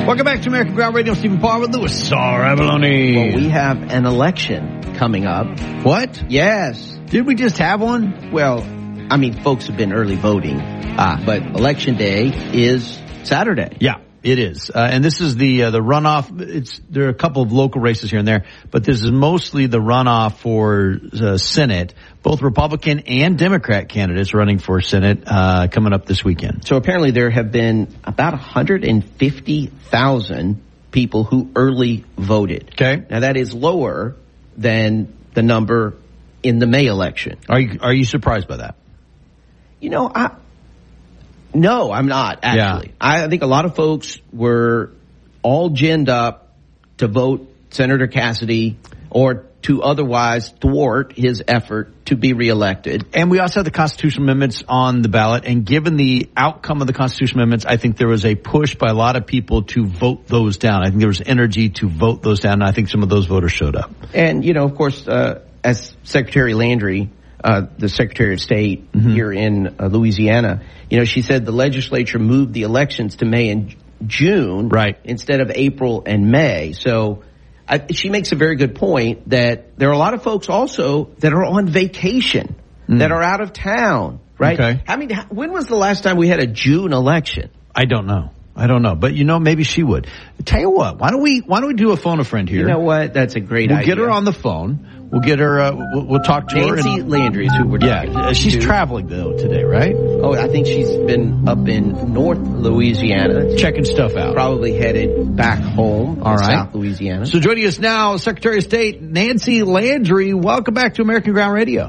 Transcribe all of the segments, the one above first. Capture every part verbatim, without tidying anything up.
Welcome back to American Ground Radio. Stephen Paul with Louis R. Abalone. Well, we have an election coming up. What? Yes. Did we just have one? Well, I mean, folks have been early voting, Ah. but Election Day is Saturday. Yeah, it is. Uh, and this is the uh, the runoff. It's There are a couple of local races here and there, but this is mostly the runoff for uh, Senate. Both Republican and Democrat candidates running for Senate uh, coming up this weekend. So apparently there have been about one hundred fifty thousand people who early voted. Okay. Now, that is lower than the number in the May election. Are you are you surprised by that? You know, I no, I'm not, actually. Yeah. I think a lot of folks were all ginned up to vote Senator Cassidy or to otherwise thwart his effort to be reelected. And we also had the constitutional amendments on the ballot. And given the outcome of the constitutional amendments, I think there was a push by a lot of people to vote those down. I think there was energy to vote those down. And I think some of those voters showed up. And, you know, of course, uh, as Secretary Landry, uh, the Secretary of State mm-hmm. here in uh, Louisiana, you know, she said the legislature moved the elections to May and June, right, instead of April and May. So I, she makes a very good point that there are a lot of folks also that are on vacation, mm. that are out of town, right? Okay. I mean, when was the last time we had a June election? I don't know. I don't know, but you know, maybe she would. Tell you what, why don't we why don't we do a phone a friend here? You know what? That's a great we'll idea. We'll get her on the phone. We'll get her. Uh, we'll, we'll talk to Nancy her. Nancy Landry is who we're talking yeah, to. She's traveling though today, right? Oh, I think she's been up in North Louisiana, checking stuff out. Probably headed back home. All right, South Louisiana. So joining us now, Secretary of State Nancy Landry. Welcome back to American Ground Radio.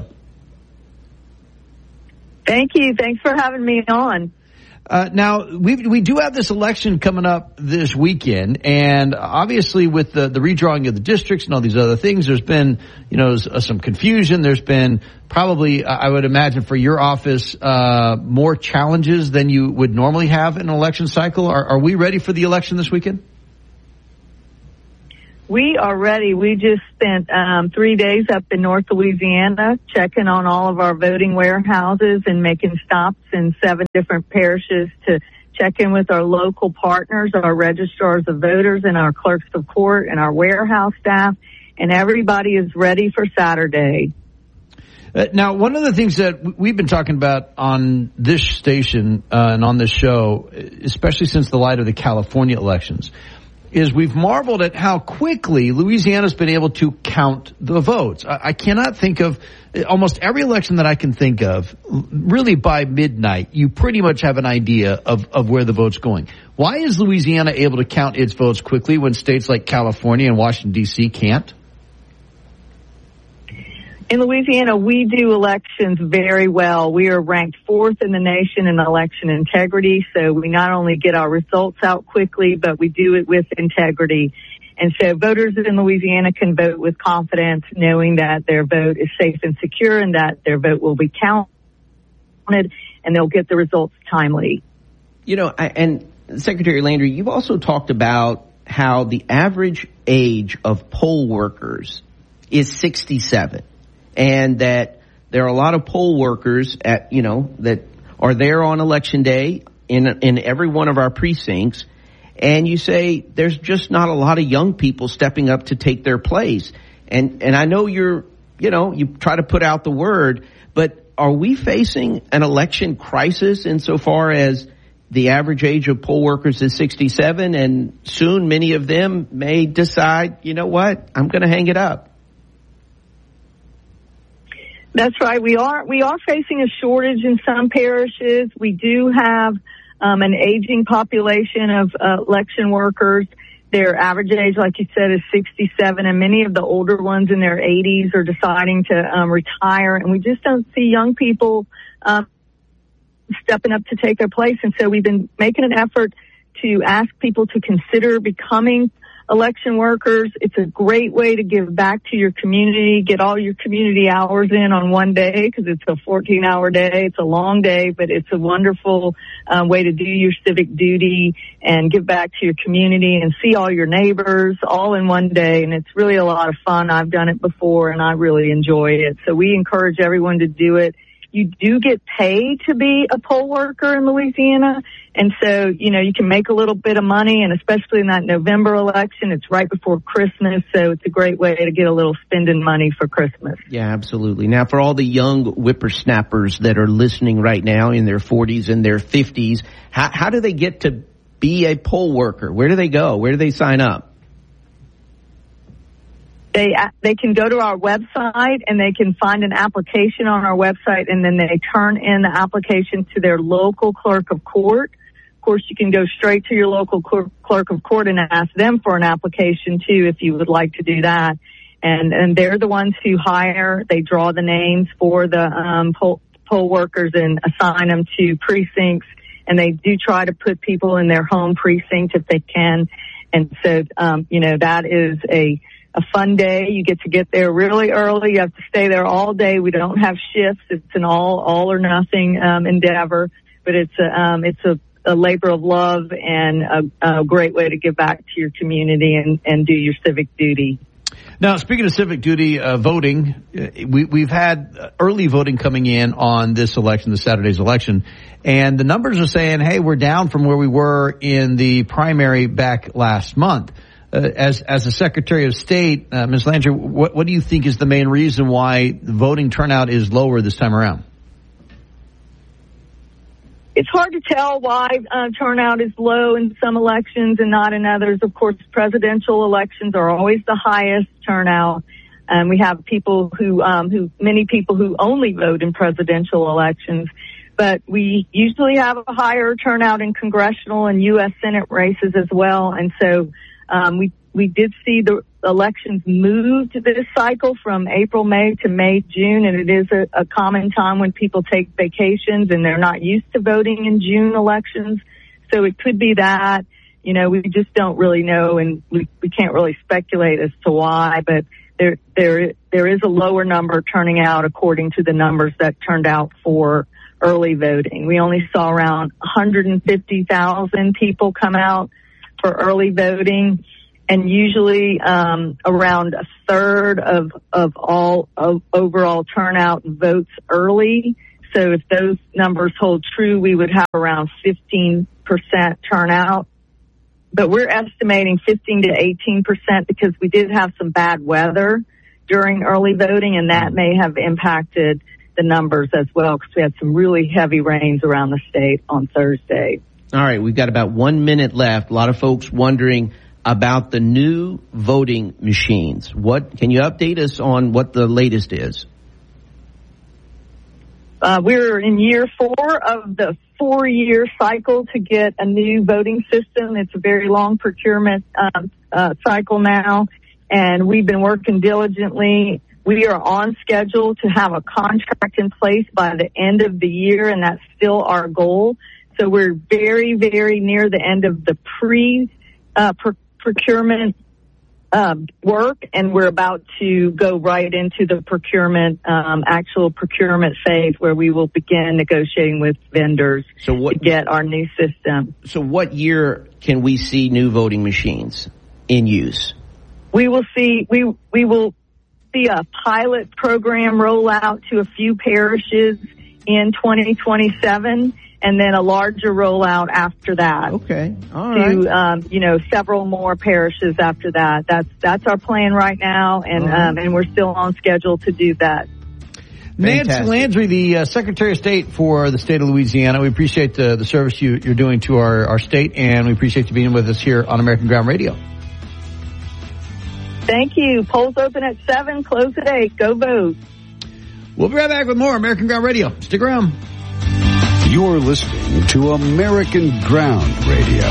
Thank you. Thanks for having me on. Uh, now, we we do have this election coming up this weekend, and obviously with the, the redrawing of the districts and all these other things, there's been, you know, some confusion. There's been probably, I would imagine, for your office, uh, more challenges than you would normally have in an election cycle. Are, are we ready for the election this weekend? We are ready. We just spent um, three days up in North Louisiana checking on all of our voting warehouses and making stops in seven different parishes to check in with our local partners, our registrars of voters and our clerks of court and our warehouse staff. And everybody is ready for Saturday. Uh, now, one of the things that we've been talking about on this station uh, and on this show, especially since the light of the California elections, is we've marveled at how quickly Louisiana's been able to count the votes. I, I cannot think of almost every election that I can think of. Really, by midnight, you pretty much have an idea of, of where the vote's going. Why is Louisiana able to count its votes quickly when states like California and Washington, D C can't? In Louisiana, we do elections very well. We are ranked fourth in the nation in election integrity, so we not only get our results out quickly, but we do it with integrity. And so voters in Louisiana can vote with confidence, knowing that their vote is safe and secure and that their vote will be counted and they'll get the results timely. You know, I, and Secretary Landry, you've also talked about how the average age of poll workers is sixty-seven. And that there are a lot of poll workers at, you know, that are there on election day in in every one of our precincts. And you say there's just not a lot of young people stepping up to take their place. And and I know you're, you know, you try to put out the word, but are we facing an election crisis insofar as the average age of poll workers is sixty-seven, and soon many of them may decide, you know what, I'm going to hang it up? That's right. We are we are facing a shortage in some parishes. We do have um, an aging population of uh, election workers. Their average age, like you said, is sixty-seven, and many of the older ones in their eighties are deciding to um, retire. And we just don't see young people um, stepping up to take their place. And so we've been making an effort to ask people to consider becoming election workers. It's a great way to give back to your community, get all your community hours in on one day, because it's a fourteen hour day. It's a long day, but it's a wonderful uh, way to do your civic duty and give back to your community and see all your neighbors all in one day. And it's really a lot of fun. I've done it before and I really enjoy it. So we encourage everyone to do it. you do get paid to be a poll worker in Louisiana. And so, you know, you can make a little bit of money, and especially in that November election, it's right before Christmas, so it's a great way to get a little spending money for Christmas. Yeah, absolutely. Now, for all the young whippersnappers that are listening right now in their forties and their fifties, how, how do they get to be a poll worker? Where do they go? Where do they sign up? They they can go to our website, and they can find an application on our website, and then they turn in the application to their local clerk of court. Of course, you can go straight to your local clerk of court and ask them for an application, too, if you would like to do that. And and they're the ones who hire. They draw the names for the um, poll, poll workers and assign them to precincts, and they do try to put people in their home precinct if they can. And so, um, you know, that is a a fun day. You get to get there really early. You have to stay there all day. We don't have shifts. It's an all, all or nothing, um, endeavor, but it's a, um, it's a, a labor of love and a, a great way to give back to your community and, and do your civic duty. Now, speaking of civic duty, uh, voting, we, we've had early voting coming in on this election, the Saturday's election, and the numbers are saying, hey, we're down from where we were in the primary back last month. Uh, as as a Secretary of State, uh, Miz Landry, what, what do you think is the main reason why the voting turnout is lower this time around? It's hard to tell why uh, turnout is low in some elections and not in others. Of course, presidential elections are always the highest turnout, and we have people who, um, who many people who only vote in presidential elections. But we usually have a higher turnout in congressional and U S Senate races as well, and so. Um, we, we did see the elections moved this cycle from April, May to May, June, and it is a, a common time when people take vacations and they're not used to voting in June elections. So it could be that, you know, we just don't really know, and we, we can't really speculate as to why, but there, there, there is a lower number turning out according to the numbers that turned out for early voting. We only saw around one hundred fifty thousand people come out for early voting, and usually um, around a third of of all of overall turnout votes early. So if those numbers hold true, we would have around fifteen percent turnout. But we're estimating fifteen to eighteen percent because we did have some bad weather during early voting, and that may have impacted the numbers as well because we had some really heavy rains around the state on Thursday. All right, we've got about one minute left. A lot of folks wondering about the new voting machines. What can you update us on what the latest is? Uh, we're in year four of the four-year cycle to get a new voting system. It's a very long procurement um, uh, cycle now, and we've been working diligently. We are on schedule to have a contract in place by the end of the year, and that's still our goal. So we're very, very near the end of the pre uh, pr- procurement uh, work, and we're about to go right into the procurement, um, actual procurement phase, where we will begin negotiating with vendors so what, to get our new system. So what year can we see new voting machines in use? We will see. We we will see a pilot program roll out to a few parishes in twenty twenty-seven. And then a larger rollout after that. Okay, all to, right. To, um, you know, several more parishes after that. That's that's our plan right now, and right. um, and we're still on schedule to do that. Nancy Landry, the uh, Secretary of State for the state of Louisiana. We appreciate the, the service you, you're doing to our, our state, and we appreciate you being with us here on American Ground Radio. Thank you. Polls open at seven, close at eight. Go vote. We'll be right back with more American Ground Radio. Stick around. You're listening to American Ground Radio.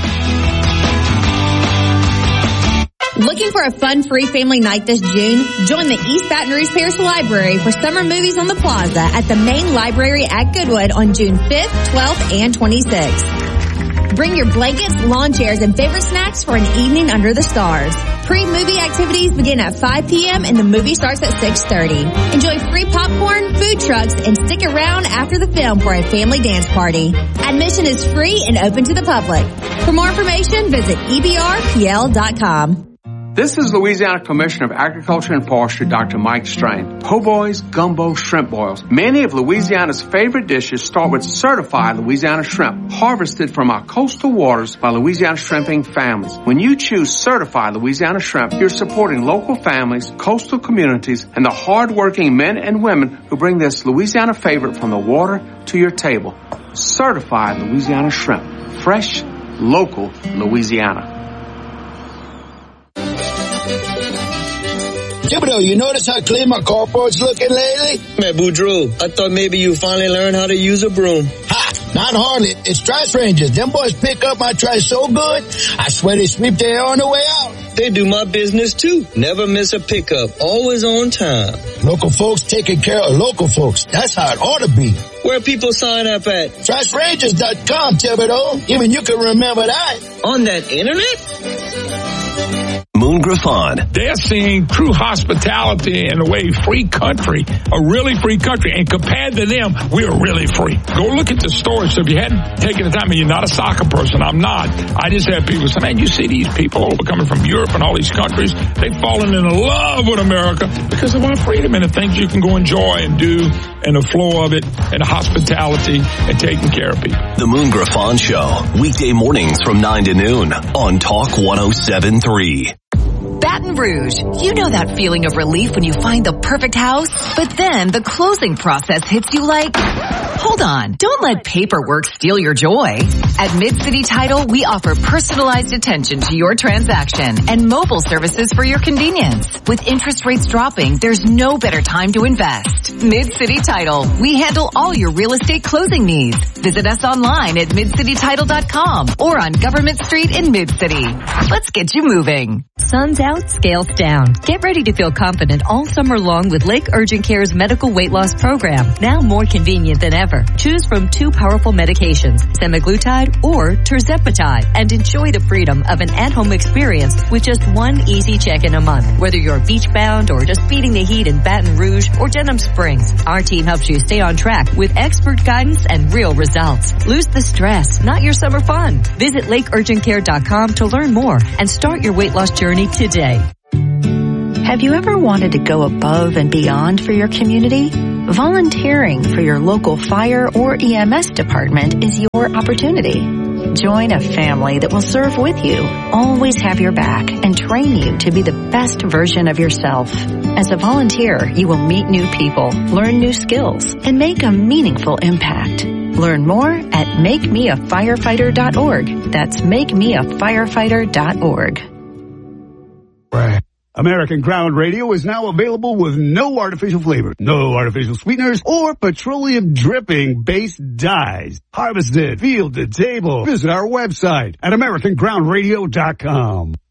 Looking for a fun, free family night this June? Join the East Baton Rouge Parish Library for summer movies on the plaza at the main library at Goodwood on June fifth, twelfth, and twenty-sixth. Bring your blankets, lawn chairs, and favorite snacks for an evening under the stars. Pre-movie activities begin at five p.m. and the movie starts at six thirty. Enjoy free popcorn, food trucks, and stick around after the film for a family dance party. Admission is free and open to the public. For more information, visit E B R P L dot com. This is Louisiana Commissioner of Agriculture and Forestry, Doctor Mike Strain. Po' boys, gumbo, shrimp boils. Many of Louisiana's favorite dishes start with certified Louisiana shrimp, harvested from our coastal waters by Louisiana shrimping families. When you choose certified Louisiana shrimp, you're supporting local families, coastal communities, and the hard-working men and women who bring this Louisiana favorite from the water to your table. Certified Louisiana shrimp. Fresh, local Louisiana. Thibodeau, you notice how clean my carport's looking lately? Man, Boudreaux, I thought maybe you finally learned how to use a broom. Ha! Not hardly. It's Trash Rangers. Them boys pick up my trash so good, I swear they sweep the air on the way out. They do my business too. Never miss a pickup. Always on time. Local folks taking care of local folks. That's how it ought to be. Where people sign up at? trash rangers dot com, Thibodeau. Even you can remember that. On that internet? Moon Griffon. They're seeing true hospitality in a way, free country, a really free country. And compared to them, we're really free. Go look at the stories. So if you hadn't taken the time, and you're not a soccer person, I'm not. I just have people say, man, you see these people coming from Europe and all these countries, they've fallen in love with America because of our freedom and the things you can go enjoy and do and the flow of it and the hospitality and taking care of people. The Moon Griffon Show, weekday mornings from nine to noon on Talk one oh seven point three. Baton Rouge. You know that feeling of relief when you find the perfect house, but then the closing process hits you like, hold on, don't let paperwork steal your joy. At Mid-City Title, we offer personalized attention to your transaction and mobile services for your convenience. With interest rates dropping, there's no better time to invest. Mid-City Title. We handle all your real estate closing needs. Visit us online at mid city title dot com or on Government Street in Mid-City. Let's get you moving. Sun's out, scales down. Get ready to feel confident all summer long with Lake Urgent Care's medical weight loss program. Now more convenient than ever. Choose from two powerful medications, semaglutide or tirzepatide, and enjoy the freedom of an at-home experience with just one easy check-in a month. Whether you're beach-bound or just beating the heat in Baton Rouge or Denham Springs, our team helps you stay on track with expert guidance and real results. Lose the stress, not your summer fun. Visit lake urgent care dot com to learn more and start your weight loss journey today. Have you ever wanted to go above and beyond for your community? Volunteering for your local fire or E M S department is your opportunity. Join a family that will serve with you, always have your back, and train you to be the best version of yourself. As a volunteer, you will meet new people, learn new skills, and make a meaningful impact. Learn more at make me a firefighter dot org. That's make me a firefighter dot org. American Ground Radio is now available with no artificial flavor, no artificial sweeteners, or petroleum dripping based dyes. Harvested, field to table. Visit our website at american ground radio dot com.